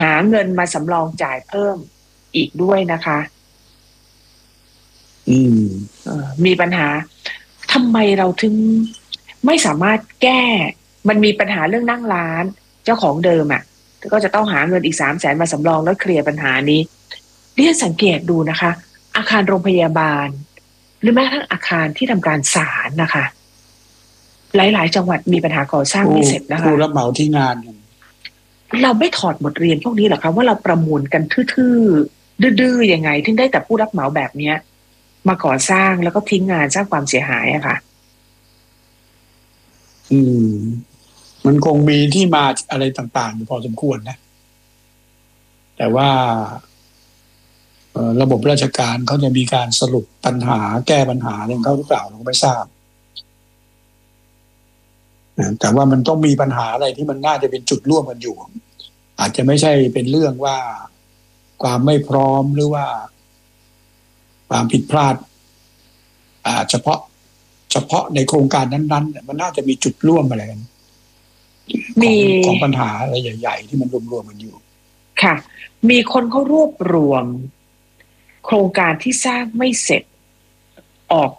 หาเงินมาสำรองจ่ายเพิ่มอีกด้วยนะคะมีปัญหาทำไมเราถึงไม่สามารถแก้มันมีปัญหาเรื่องนั่งร้านเจ้าของเดิมอ่ะก็จะต้องหาเงินอีก300,000มาสำรองแล้วเคลียร์ปัญหานี้เรียนสังเกตดูนะคะอาคารโรงพยาบาลหรือแม้กระทั่งอาคารที่ทำการศาลนะคะหลายๆจังหวัดมีปัญหาก่อสร้างไม่เสร็จนะคะผู้รับเหมาที่งานเราไม่ถอดบทเรียนพวกนี้หรอคะว่าเราประมูลกันทื่อๆดื้อๆยังไงถึงได้แต่ผู้รับเหมาแบบเนี้ยมาก่อสร้างแล้วก็ทิ้งงานสร้างความเสียหายอะค่ะมันคงมีที่มาอะไรต่างๆอยู่พอสมควรนะแต่ว่าระบบราชการเขาจะมีการสรุปปัญหาแก้ปัญหาอะไรของเขาหรือเปล่าเราก็ไม่ทราบแต่ว่ามันต้องมีปัญหาอะไรที่มันน่าจะเป็นจุดร่วมกันอยู่อาจจะไม่ใช่เป็นเรื่องว่าความไม่พร้อมหรือว่าความผิดพลาดเฉพาะในโครงการนั้นๆมันน่าจะมีจุดร่วมอะไรกันของปัญหาอะไรใหญ่ๆที่มันรวมๆกันอยู่ค่ะมีคนเขารวบรวมโครงการที่สร้างไม่เสร็จออก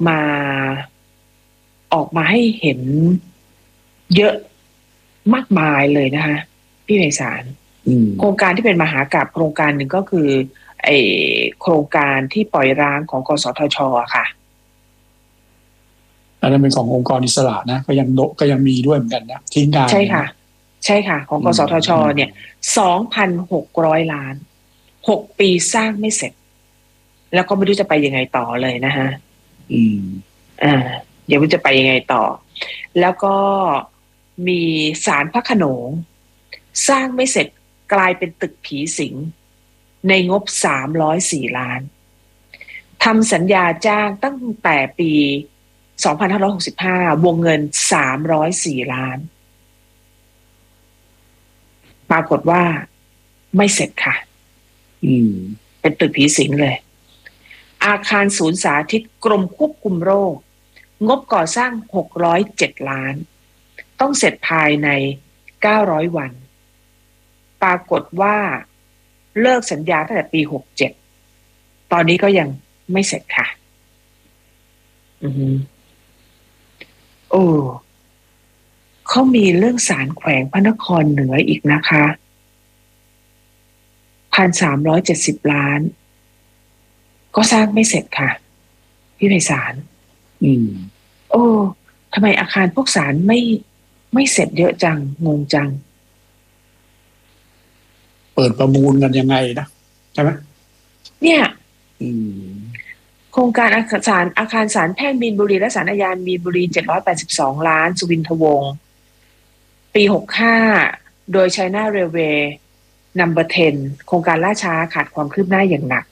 มาให้เห็นเยอะมากมายเลยนะคะพี่ไพศาลโครงการที่เป็นมหากาพย์โครงการหนึ่งก็คือโครงการที่ปล่อยร้างของกสทช.ค่ะอันนั้นเป็นขององค์กรอิสระนะก็ยังมีด้วยเหมือนกันนะทิ้งงานใช่ค่ะของกสทช.เนี่ย 2,600 ล้าน6 ปีสร้างไม่เสร็จแล้วก็ไม่รู้จะไปยังไงต่อเลยนะฮะเดี๋ยวมันจะไปยังไงต่อแล้วก็มีศาลพระโขนงสร้างไม่เสร็จกลายเป็นตึกผีสิงในงบ304 ล้านทำสัญญาจ้างตั้งแต่ปี2565วงเงิน304 ล้านปรากฏว่าไม่เสร็จค่ะเป็นตึกผีสิงเลยอาคารศูนย์สาธิตกรมควบคุมโรคงบก่อสร้าง607 ล้านต้องเสร็จภายใน900 วันปรากฏว่าเลิกสัญญาตั้งแต่ปี67ตอนนี้ก็ยังไม่เสร็จค่ะเขามีเรื่องศาลแขวงพระนครเหนืออีกนะคะ1,370 ล้านก็สร้างไม่เสร็จค่ะพี่ไพศาลทำไมอาคารพวกศาลไม่เสร็จเยอะจังงงจังเปิดประมูลกันยังไงนะใช่ไหมเนี่ยโครงการอาคารศาลแพ่งมีนบุรีและศาลอาญามีนบุรี782 ล้านสุวินทวงศ์ปี65โดย China Railway Number 10โครงการล่าช้าขาดความคืบหน้าอย่างหนัก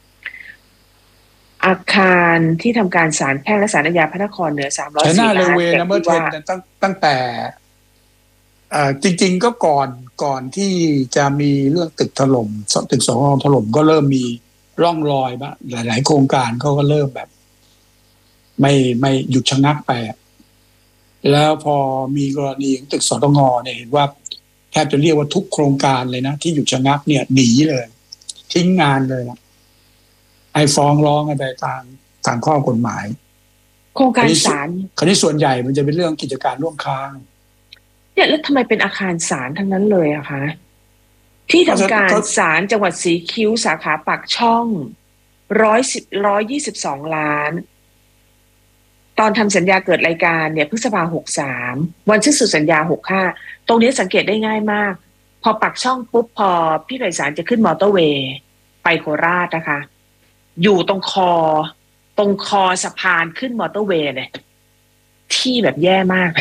อาคารที่ทำการศาลแพ่งและศาลอาญาพระนครเหนือ304 ล้าน China Railway Number 10ตั้งแต่จริงๆก็ก่อนที่จะมีเรื่องตึกถล่มตึกสองถล่มก็เริ่มมีร่องรอยบ้างหลายๆโครงการเขาก็เริ่มแบบไม่หยุดชะงักไปแล้วพอมีกรณีของตึกสตงเนี่ยเห็นว่าแทบจะเรียกว่าทุกโครงการเลยนะที่หยุดชะงักเนี่ยหนีเลยทิ้งงานเลยนะไอ้ฟ้องร้องกันไปทางข้อกฎหมายโครงการศาลคราวนี้ส่วนใหญ่มันจะเป็นเรื่องกิจการร่วมค้างเนี่ยแล้วทำไมเป็นอาคารศาลทั้งนั้นเลยอะคะที่ทำการศาลจังหวัดศรีคิ้วสาขาปากช่อง122 ล้านตอนทำสัญญาเกิดรายการเนี่ยพฤษภา63วันสิ้นสุดสัญญา65ตรงนี้สังเกตได้ง่ายมากพอปากช่องปุ๊บพอพี่ไพศาลจะขึ้นมอเตอร์เวย์ไปโคราชนะคะอยู่ตรงคอสะพานขึ้นมอเตอร์เวย์เลยที่แบบแย่มาก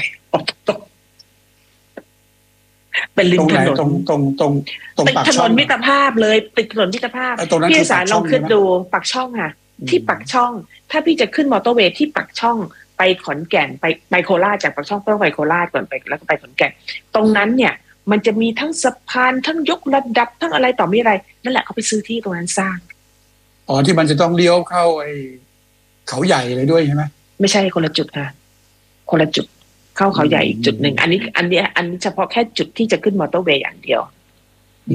เป็นริมถนนติดถนนมิตรภาพเลยติดถนนมิตรภาพพี่ไพศาลลองขึ้นดูปากช่องค่ะที่ปากช่องถ้าพี่จะขึ้นมอเตอร์เวย์ที่ปากช่องไปขอนแก่นไปโคราชจากปากช่องต้องไปโคราชก่อนไปแล้วก็ไปขอนแก่นตรงนั้นเนี่ยมันจะมีทั้งสะพานทั้งยกระดับทั้งอะไรต่อมีอะไรนั่นแหละเขาไปซื้อที่ตรงนั้นสร้างที่มันจะต้องเลี้ยวเข้าไอ้เขาใหญ่เลยด้วยใช่ไหมไม่ใช่คนละจุดค่ะคนละจุดเข้าเขาใหญ่อีกจุดหนึ่งอันนี้เฉพาะแค่จุดที่จะขึ้นมอเตอร์เวย์อย่างเดียว